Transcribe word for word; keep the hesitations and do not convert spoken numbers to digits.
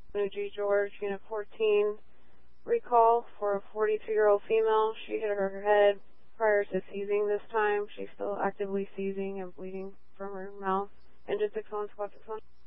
New G. George, Unit fourteen, recall for a forty-two-year-old female. She hit her head prior to seizing this time. She's still actively seizing and bleeding from her mouth. Engine six one, squad six one.